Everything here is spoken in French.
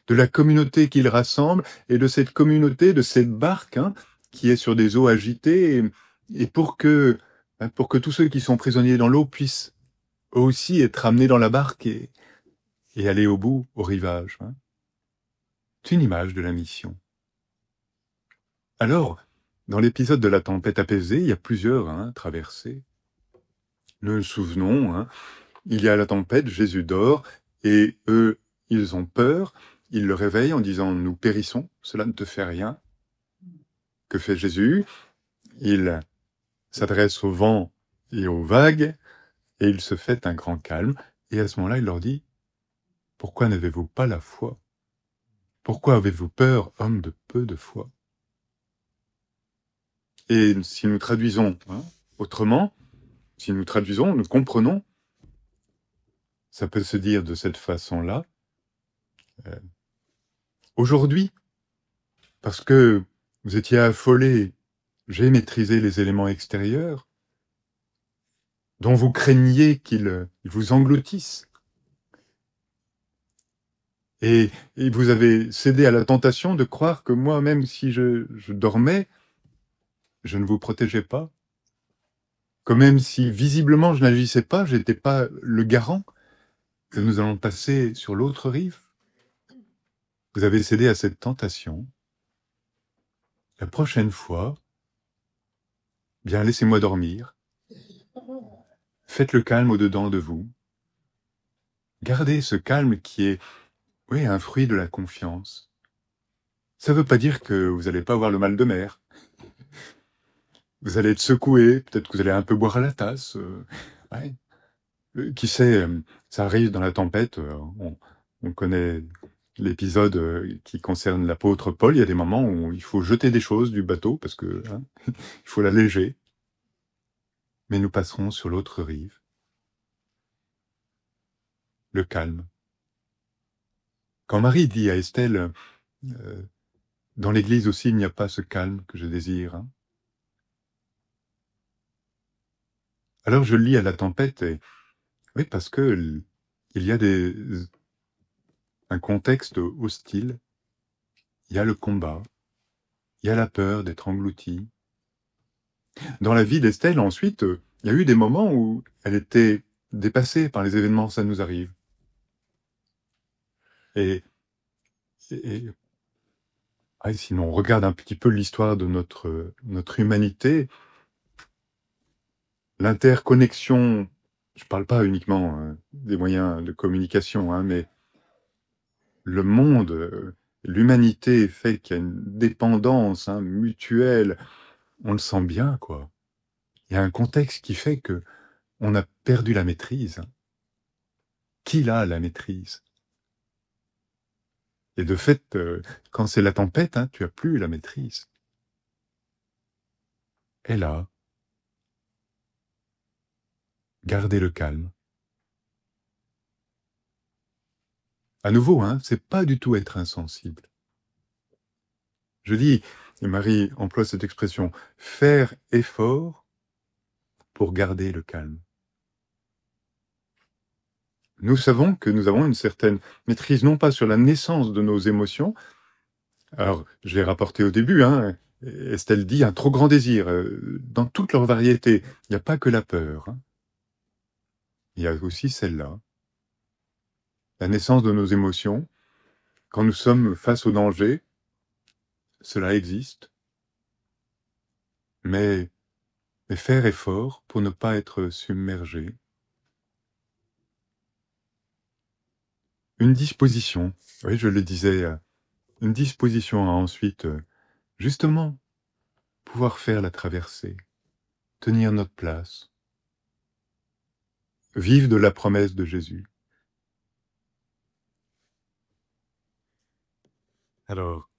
de la communauté qu'il rassemble et de cette communauté, de cette barque, hein, qui est sur des eaux agitées et pour que tous ceux qui sont prisonniers dans l'eau puissent eux aussi être amenés dans la barque et aller au bout, au rivage. Hein. C'est une image de la mission. Alors, dans l'épisode de la tempête apaisée, il y a plusieurs traversées. Nous nous souvenons, hein, il y a la tempête, Jésus dort, et eux, ils ont peur, ils le réveillent en disant « Nous périssons, cela ne te fait rien ». Que fait Jésus? Il s'adresse au vent et aux vagues, et il se fait un grand calme, et à ce moment-là, il leur dit « Pourquoi n'avez-vous pas la foi? Pourquoi avez-vous peur, homme de peu de foi ?» Et si nous traduisons autrement, si nous traduisons, nous comprenons, ça peut se dire de cette façon-là. Aujourd'hui, parce que vous étiez affolés, j'ai maîtrisé les éléments extérieurs, dont vous craigniez qu'ils vous engloutissent. Et vous avez cédé à la tentation de croire que moi, même si je dormais, je ne vous protégeais pas. Que même si visiblement je n'agissais pas, je n'étais pas le garant que nous allons passer sur l'autre rive. Vous avez cédé à cette tentation. La prochaine fois, bien laissez-moi dormir. Faites le calme au-dedans de vous. Gardez ce calme qui est, oui, un fruit de la confiance. Ça ne veut pas dire que vous n'allez pas avoir le mal de mer. Vous allez être secoué, peut-être que vous allez un peu boire à la tasse. Ouais. Qui sait, ça arrive dans la tempête. On connaît l'épisode qui concerne l'apôtre Paul. Il y a des moments où il faut jeter des choses du bateau parce que il faut l'alléger. Mais nous passerons sur l'autre rive. Le calme. Quand Marie dit à Estelle, dans l'Église aussi, il n'y a pas ce calme que je désire. Hein. Alors je lis à la tempête, et oui, parce que il y a un contexte hostile, il y a le combat, il y a la peur d'être englouti. Dans la vie d'Estelle, ensuite, il y a eu des moments où elle était dépassée par les événements, ça nous arrive. Et sinon, on regarde un petit peu l'histoire de notre humanité, l'interconnexion, je ne parle pas uniquement des moyens de communication, mais le monde, l'humanité fait qu'il y a une dépendance mutuelle, on le sent bien, quoi. Il y a un contexte qui fait que on a perdu la maîtrise. Qui a la maîtrise? Et de fait, quand c'est la tempête, tu n'as plus la maîtrise. Et là, gardez le calme. À nouveau, c'est pas du tout être insensible. Je dis, et Marie emploie cette expression, faire effort pour garder le calme. Nous savons que nous avons une certaine maîtrise, non pas sur la naissance de nos émotions. Alors, je l'ai rapporté au début, Estelle dit un trop grand désir, dans toute leur variété. Il n'y a pas que la peur. Il y a aussi celle-là. La naissance de nos émotions. Quand nous sommes face au danger, cela existe. Mais faire effort pour ne pas être submergé. Une disposition, oui, je le disais, une disposition à ensuite, justement, pouvoir faire la traversée, tenir notre place, vivre de la promesse de Jésus. Alors,